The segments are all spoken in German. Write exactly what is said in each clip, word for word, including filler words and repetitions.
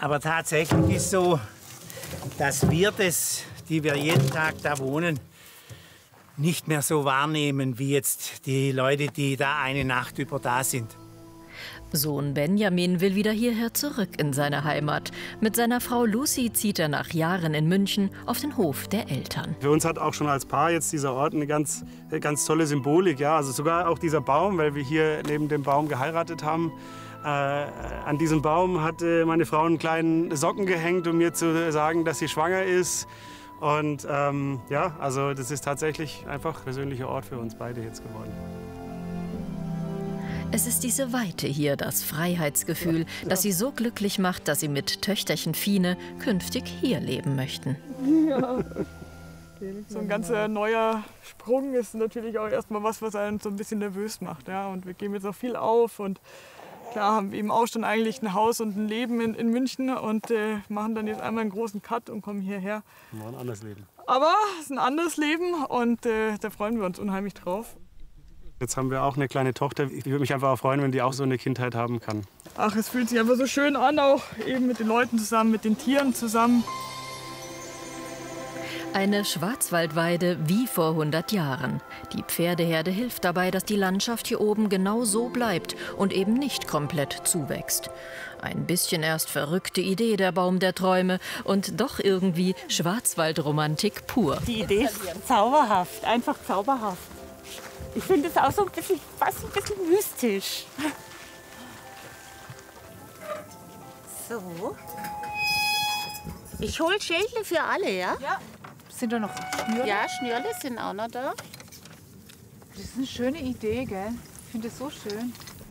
Aber tatsächlich ist so, dass wir das, die wir jeden Tag da wohnen, nicht mehr so wahrnehmen wie jetzt die Leute, die da eine Nacht über da sind. Sohn Benjamin will wieder hierher zurück in seine Heimat. Mit seiner Frau Lucy zieht er nach Jahren in München auf den Hof der Eltern. Für uns hat auch schon als Paar jetzt dieser Ort eine ganz, ganz tolle Symbolik. Ja? Also sogar auch dieser Baum, weil wir hier neben dem Baum geheiratet haben. Äh, an diesem Baum hatte meine Frau einen kleinen Socken gehängt, um mir zu sagen, dass sie schwanger ist. Und ähm, ja, also das ist tatsächlich einfach ein persönlicher Ort für uns beide jetzt geworden. Es ist diese Weite hier, das Freiheitsgefühl, ja, ja. das sie so glücklich macht, dass sie mit Töchterchen Fine künftig hier leben möchten. Ja. So ein ganz äh, neuer Sprung ist natürlich auch erstmal was, was einen so ein bisschen nervös macht. Ja? Und wir geben jetzt auch viel auf und klar haben wir eben auch schon eigentlich ein Haus und ein Leben in, in München und äh, machen dann jetzt einmal einen großen Cut und kommen hierher. Mal ein anderes Leben. Aber es ist ein anderes Leben und äh, da freuen wir uns unheimlich drauf. Jetzt haben wir auch eine kleine Tochter. Ich würde mich einfach auch freuen, wenn die auch so eine Kindheit haben kann. Ach, es fühlt sich einfach so schön an, auch eben mit den Leuten zusammen, mit den Tieren zusammen. Eine Schwarzwaldweide wie vor hundert Jahren. Die Pferdeherde hilft dabei, dass die Landschaft hier oben genau so bleibt und eben nicht komplett zuwächst. Ein bisschen erst verrückte Idee, der Baum der Träume, und doch irgendwie Schwarzwaldromantik pur. Die Idee ist zauberhaft, einfach zauberhaft. Ich finde es auch so ein bisschen, fast ein bisschen mystisch. So. Ich hole Schälchen für alle, ja? Ja. Sind da noch Schnürle? Ja, Schnürle sind auch noch da. Das ist eine schöne Idee, gell? Ich finde das so schön.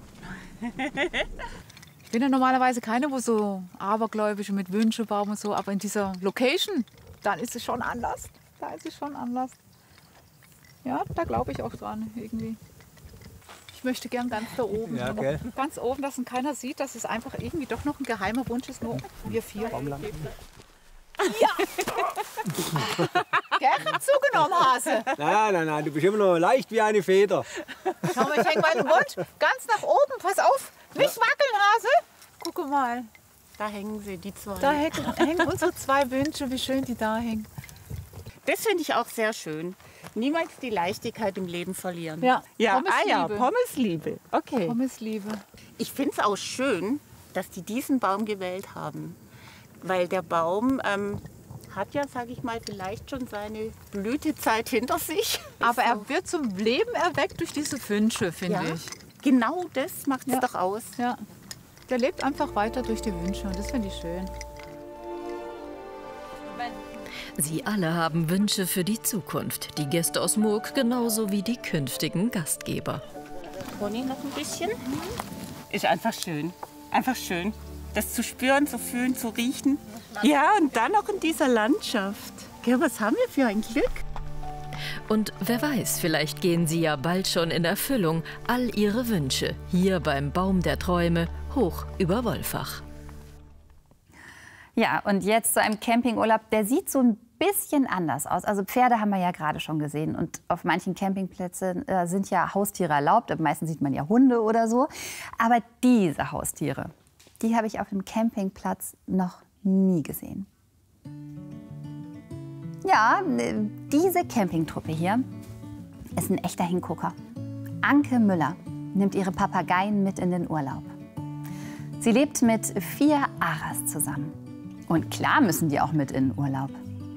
Ich bin ja normalerweise keine, wo so abergläubisch mit Wünschebaum und so, aber in dieser Location, dann ist es schon anders. Da ist es schon anders. Ja, da glaube ich auch dran irgendwie. Ich möchte gern ganz da oben. Ja, gell? Ganz oben, dass ihn keiner sieht, dass es einfach irgendwie doch noch ein geheimer Wunsch ist. Nur wir vier. Ja! Gern zugenommen, Hase. Nein, nein, nein, du bist immer noch leicht wie eine Feder. Schau mal, ich hänge meinen Wunsch ganz nach oben. Pass auf, nicht wackeln, Hase. Guck mal. Da hängen sie, die zwei. Da hängen, hängen unsere zwei Wünsche, wie schön die da hängen. Das finde ich auch sehr schön. Niemals die Leichtigkeit im Leben verlieren. Ja, ja. Pommesliebe. Ah ja, Pommesliebe. Okay. Pommesliebe. Ich finde es auch schön, dass die diesen Baum gewählt haben. Weil der Baum ähm, hat ja, sage ich mal, vielleicht schon seine Blütezeit hinter sich. Aber er wird zum Leben erweckt durch diese Wünsche, finde ja, ich. Genau das macht es ja. doch aus. Ja. Der lebt einfach weiter durch die Wünsche und das finde ich schön. Sie alle haben Wünsche für die Zukunft. Die Gäste aus Murg genauso wie die künftigen Gastgeber. Conny, noch ein bisschen? Ist einfach schön. Einfach schön. Das zu spüren, zu fühlen, zu riechen. Ja, und dann noch in dieser Landschaft. Ja, was haben wir für ein Glück? Und wer weiß, vielleicht gehen sie ja bald schon in Erfüllung. All ihre Wünsche hier beim Baum der Träume hoch über Wolfach. Ja, und jetzt zu einem Campingurlaub, der sieht so ein bisschen anders aus. Also Pferde haben wir ja gerade schon gesehen und auf manchen Campingplätzen äh, sind ja Haustiere erlaubt. Aber meistens sieht man ja Hunde oder so. Aber diese Haustiere, die habe ich auf dem Campingplatz noch nie gesehen. Ja, diese Campingtruppe hier ist ein echter Hingucker. Anke Müller nimmt ihre Papageien mit in den Urlaub. Sie lebt mit vier Aras zusammen. Und klar müssen die auch mit in den Urlaub.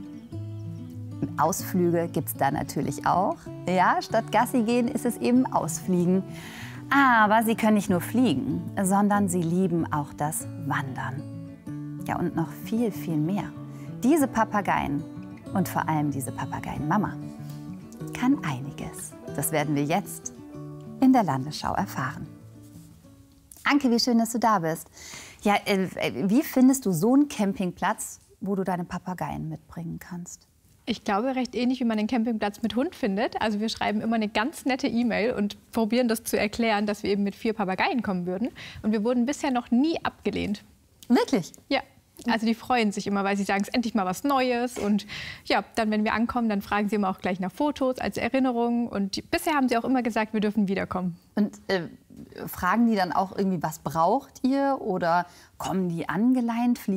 Ausflüge gibt es da natürlich auch. Ja, statt Gassi gehen ist es eben Ausfliegen. Aber sie können nicht nur fliegen, sondern sie lieben auch das Wandern. Ja, und noch viel, viel mehr. Diese Papageien und vor allem diese Papageienmama kann einiges. Das werden wir jetzt in der Landesschau erfahren. Anke, wie schön, dass du da bist. Ja, äh, wie findest du so einen Campingplatz, wo du deine Papageien mitbringen kannst? Ich glaube, recht ähnlich, wie man den Campingplatz mit Hund findet. Also wir schreiben immer eine ganz nette E-Mail und probieren das zu erklären, dass wir eben mit vier Papageien kommen würden. Und wir wurden bisher noch nie abgelehnt. Wirklich? Ja. Also die freuen sich immer, weil sie sagen, es ist endlich mal was Neues. Und ja, dann, wenn wir ankommen, dann fragen sie immer auch gleich nach Fotos als Erinnerung. Und die, bisher haben sie auch immer gesagt, wir dürfen wiederkommen. Und äh, fragen die dann auch irgendwie, was braucht ihr? Oder kommen die angeleint, fliegen